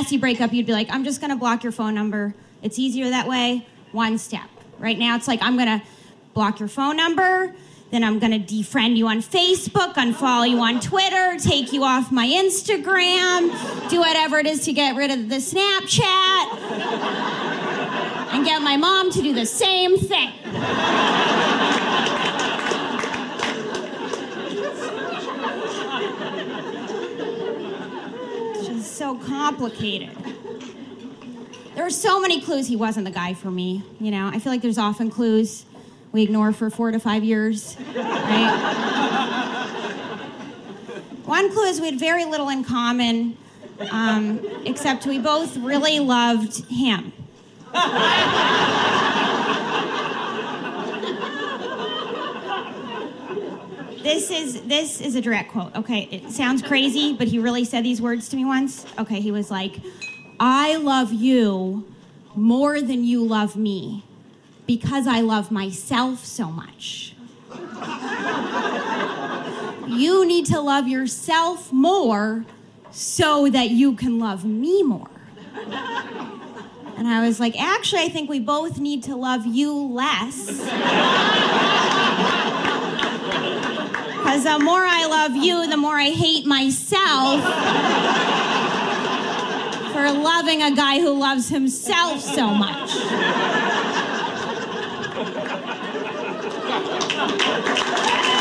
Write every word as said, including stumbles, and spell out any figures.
nasty breakup, you'd be like, I'm just going to block your phone number. It's easier that way. One step. Right now, it's like, I'm going to block your phone number. Then I'm going to defriend you on Facebook, unfollow you on Twitter, take you off my Instagram, do whatever it is to get rid of the Snapchat, and get my mom to do the same thing. It's just so complicated. There are so many clues he wasn't the guy for me, you know? I feel like there's often clues we ignore for four to five years, right? One clue is we had very little in common, um, except we both really loved him. This is this is a direct quote. Okay, it sounds crazy, but he really said these words to me once. Okay, he was like, I love you more than you love me, because I love myself so much. You need to love yourself more so that you can love me more. And I was like, actually, I think we both need to love you less. Because the more I love you, the more I hate myself for loving a guy who loves himself so much.